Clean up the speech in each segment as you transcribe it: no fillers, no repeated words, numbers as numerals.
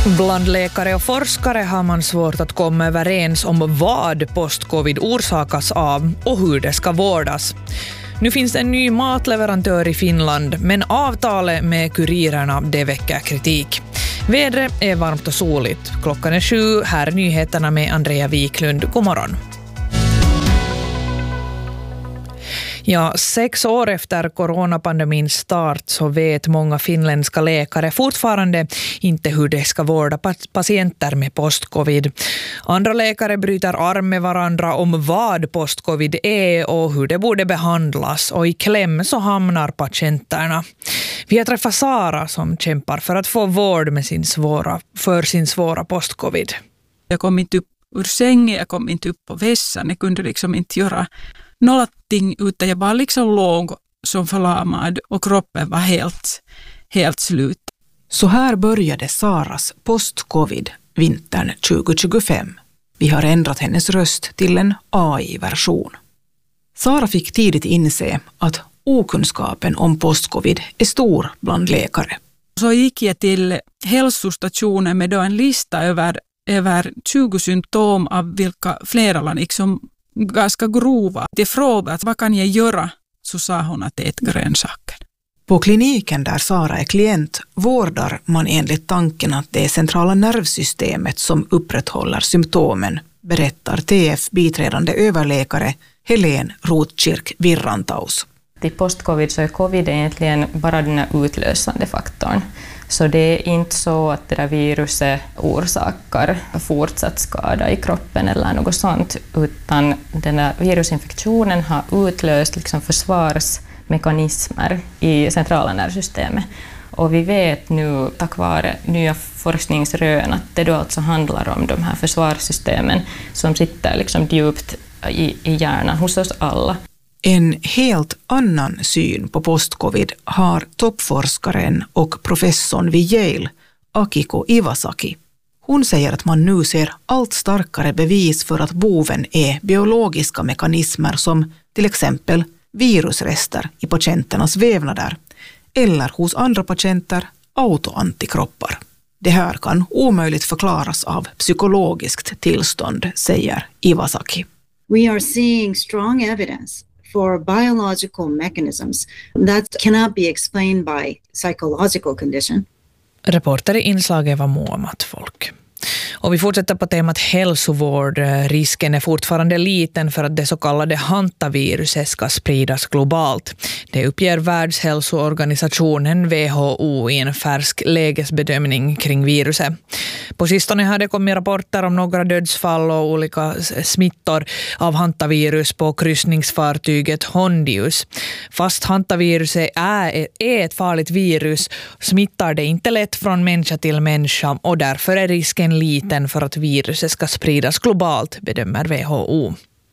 Bland läkare och forskare har man svårt att komma överens om vad post-covid orsakas av och hur det ska vårdas. Nu finns det en ny matleverantör i Finland, men avtalet med kurirerna det väcker kritik. Vädret är varmt och soligt. Klockan är 7, här är nyheterna med Andrea Wiklund. God morgon. Ja, 6 år efter coronapandemins start så vet många finländska läkare fortfarande inte hur de ska vårda patienter med post-covid. Andra läkare bryter arm med varandra om vad post-covid är och hur det borde behandlas, och i kläm så hamnar patienterna. Vi har träffat Sara som kämpar för att få vård med sin svåra post-covid. Jag kom inte upp ur sängen, jag kom inte upp på vässan, jag kunde liksom inte göra någonting, utan jag bara liksom låg som förlamad och kroppen var helt slut. Så här började Saras post-covid vintern 2025. Vi har ändrat hennes röst till en AI-version. Sara fick tidigt inse att okunskapen om post-covid är stor bland läkare. Så gick jag till hälsostationen med då en lista över 20 symptom av vilka flera liksom ganska grova. Jag frågade vad kan jag göra, så sa hon att ät grönsaker. På kliniken där Sara är klient vårdar man enligt tanken att det är centrala nervsystemet som upprätthåller symptomen, berättar TF biträdande överläkare Helene Rotkirk-Virrantaus. Till post-covid så är covid egentligen bara den här utlösande faktorn. Så det är inte så att det där viruset orsakar fortsatt skada i kroppen eller något sånt, utan den här virusinfektionen har utlöst liksom försvarsmekanismer i centrala nervsystemet. Och vi vet nu tack vare nya forskningsrön att det då alltså handlar om de här försvarssystemen som sitter liksom djupt i hjärnan hos oss alla. En helt annan syn på post-covid har toppforskaren och professorn vid Yale, Akiko Iwasaki. Hon säger att man nu ser allt starkare bevis för att boven är biologiska mekanismer som till exempel virusrester i patienternas vävnader eller hos andra patienter autoantikroppar. Det här kan omöjligt förklaras av psykologiskt tillstånd, säger Iwasaki. We are seeing strong evidence for biological mechanisms that cannot be explained by psychological condition. Reporter i inslaget var Muamat Folk. Och vi fortsätter på temat hälsovård. Risken är fortfarande liten för att det så kallade hantaviruset ska spridas globalt. Det uppger Världshälsoorganisationen WHO i en färsk lägesbedömning kring viruset. På sistone har det kommit rapporter om några dödsfall och olika smittor av hantavirus på kryssningsfartyget Hondius. Fast hantaviruset är ett farligt virus smittar det inte lätt från människa till människa, och därför är risken liten för att viruset ska spridas globalt, bedömer WHO.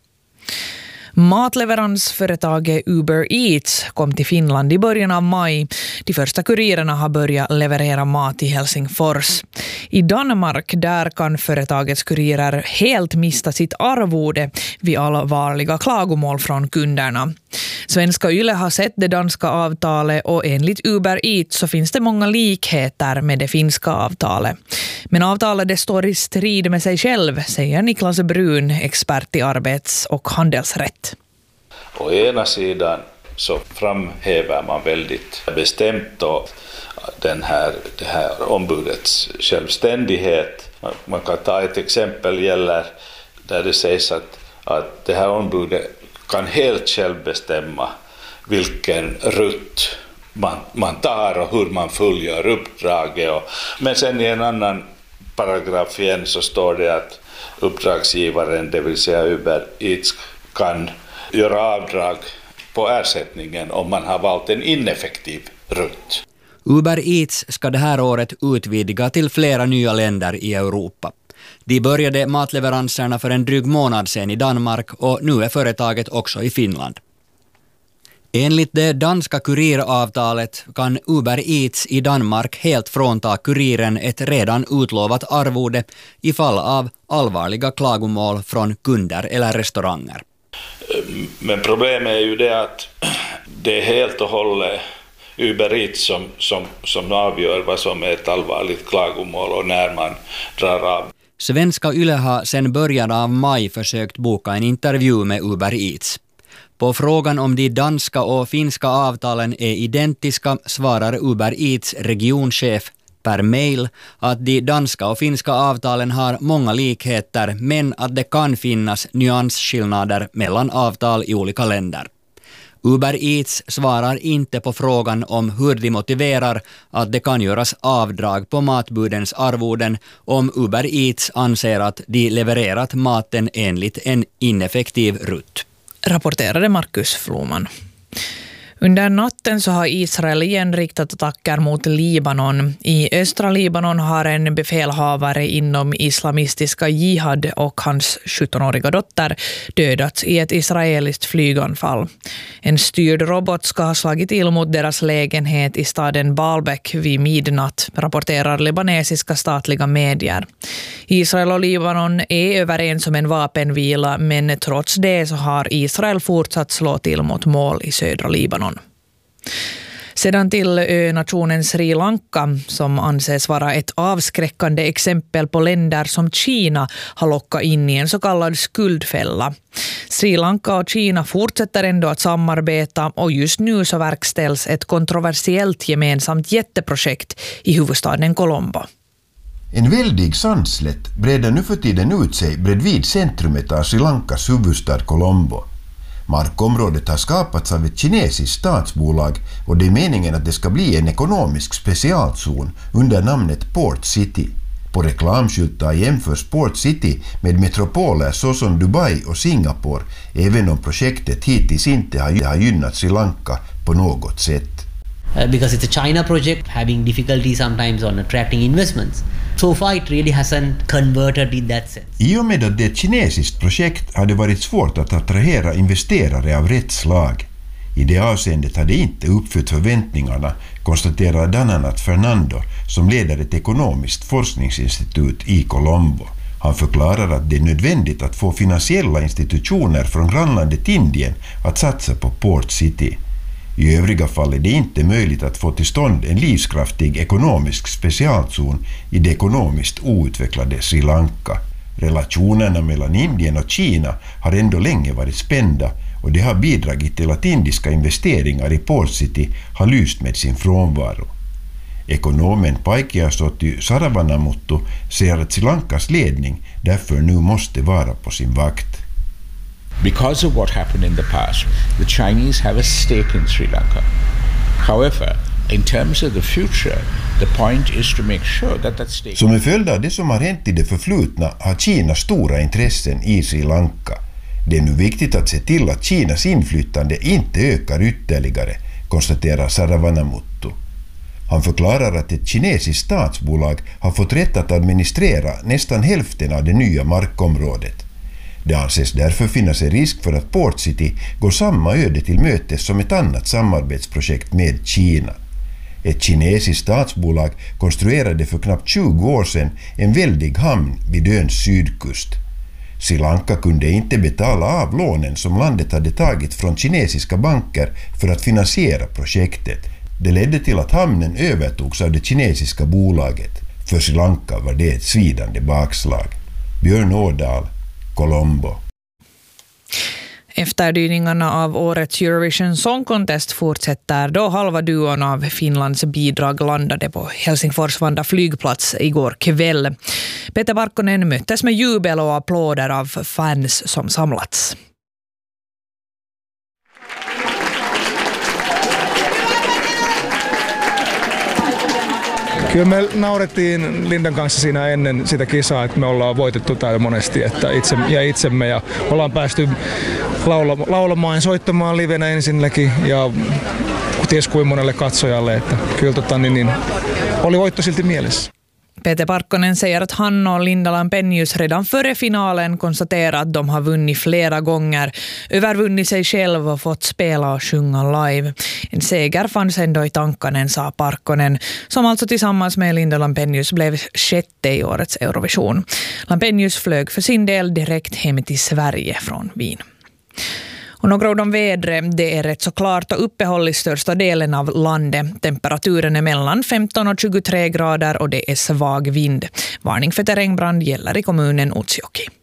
Matleveransföretaget Uber Eats kom till Finland i början av maj. De första kurirerna har börjat leverera mat i Helsingfors. I Danmark där kan företagets kurirer helt mista sitt arvode vid allvarliga klagomål från kunderna. Svenska Yle har sett det danska avtalet, och enligt Uber Eats så finns det många likheter med det finska avtalet. Men avtalet det står i strid med sig själv, säger Niklas Brun, expert i arbets- och handelsrätt. Å ena sidan så framhäver man väldigt bestämt då det här ombudets självständighet. Man kan ta ett exempel gäller där det sägs att det här ombudet kan helt själv bestämma vilken rutt man tar och hur man fullgör uppdraget. Men sen i en annan paragraf igen så står det att uppdragsgivaren, det vill säga Uber Eats, kan göra avdrag på ersättningen om man har valt en ineffektiv rutt. Uber Eats ska det här året utvidga till flera nya länder i Europa. De började matleveranserna för en dryg månad sedan i Danmark, och nu är företaget också i Finland. Enligt det danska kuriravtalet kan Uber Eats i Danmark helt frånta kuriren ett redan utlovat arvode i fall av allvarliga klagomål från kunder eller restauranger. Men problemet är ju det att det är helt och hållet Uber Eats som avgör vad som är ett allvarligt klagomål och när man drar av. Svenska Yle har sedan början av maj försökt boka en intervju med Uber Eats. På frågan om de danska och finska avtalen är identiska svarar Uber Eats regionchef per mail att de danska och finska avtalen har många likheter men att det kan finnas nyansskillnader mellan avtal i olika länder. Uber Eats svarar inte på frågan om hur de motiverar att det kan göras avdrag på matbudens arvoden om Uber Eats anser att de levererat maten enligt en ineffektiv rutt. Rapporterade Markus Floman. Under natten så har Israel igen riktat attacker mot Libanon. I östra Libanon har en befälhavare inom islamistiska jihad och hans 17-åriga dotter dödats i ett israeliskt flyganfall. En styrd robot ska ha slagit till mot deras lägenhet i staden Baalbek vid midnatt, rapporterar libanesiska statliga medier. Israel och Libanon är överens om en vapenvila, men trots det så har Israel fortsatt slå till mot mål i södra Libanon. Sedan till önationen Sri Lanka som anses vara ett avskräckande exempel på länder som Kina har lockat in i en så kallad skuldfälla. Sri Lanka och Kina fortsätter ändå att samarbeta och just nu så verkställs ett kontroversiellt gemensamt jätteprojekt i huvudstaden Colombo. En väldig sandslätt breder nu för tiden ut sig bredvid centrumet av Sri Lankas huvudstad Colombo. Markområdet har skapats av ett kinesiskt statsbolag och det är meningen att det ska bli en ekonomisk specialzon under namnet Port City. På reklamskyltar jämförs Port City med metropoler såsom Dubai och Singapore, även om projektet hittills inte har gynnat Sri Lanka på något sätt. Because it's a China project having difficulty sometimes on attracting investments. So far it really hasn't converted in that sense. I och med att det är ett kinesiskt projekt har det varit svårt att attrahera investerare av rätt slag. I det avseendet har det inte uppfyllt förväntningarna, konstaterar Dananat Fernando som leder ett ekonomiskt forskningsinstitut i Colombo. Han förklarar att det är nödvändigt att få finansiella institutioner från grannlandet Indien att satsa på Port City. I övriga fall är det inte möjligt att få till stånd en livskraftig ekonomisk specialzon i det ekonomiskt outvecklade Sri Lanka. Relationerna mellan Indien och Kina har ändå länge varit spända och det har bidragit till att indiska investeringar i Port City har lyst med sin frånvaro. Ekonomen Paikiasotty Saravanamuttu säger att Sri Lankas ledning därför nu måste vara på sin vakt. Because of what happened in the past, the Chinese have a stake in Sri Lanka. However, in terms of the future, the point is to make sure that that stake... Som en följd av det som har hänt i det förflutna har Kina stora intressen i Sri Lanka. Det är nu viktigt att se till att Kinas inflytande inte ökar ytterligare, konstaterar Saravanamuttu. Han förklarar att ett kinesiskt statsbolag har fått rätt att administrera nästan hälften av det nya markområdet. Det anses därför finnas en risk för att Port City går samma öde till mötes som ett annat samarbetsprojekt med Kina. Ett kinesiskt statsbolag konstruerade för knappt 20 år sedan en väldig hamn vid öns sydkust. Sri Lanka kunde inte betala av lånen som landet hade tagit från kinesiska banker för att finansiera projektet. Det ledde till att hamnen övertogs av det kinesiska bolaget. För Sri Lanka var det ett svidande bakslag. Björn Årdal, Colombo. Efterdyningarna av årets Eurovision Song Contest fortsätter då halva duon av Finlands bidrag landade på Helsingfors Vanda flygplats igår kväll. Peter Parkkonen möttes med jubel och applåder av fans som samlats. Kyllä me naurettiin Lindan kanssa siinä ennen sitä kisaa, että me ollaan voitettu täällä monesti että itsemme ja ollaan päästy laulamaan ja soittamaan livenä ensinnäkin ja ties kuin monelle katsojalle, että kyllä niin oli voitto silti mielessä. Peter Parkkonen säger att han och Linda Lampenius redan före finalen konstaterar att de har vunnit flera gånger, övervunnit sig själv och fått spela och sjunga live. En seger fanns ändå i tankarna, sa Parkkonen, som alltså tillsammans med Linda Lampenius blev sjätte i årets Eurovision. Lampenius flög för sin del direkt hem till Sverige från Wien. Och några ord om vädret, det är rätt så klart och uppehåll i största delen av landet. Temperaturen är mellan 15 och 23 grader och det är svag vind. Varning för terrängbrand gäller i kommunen Utsjoki.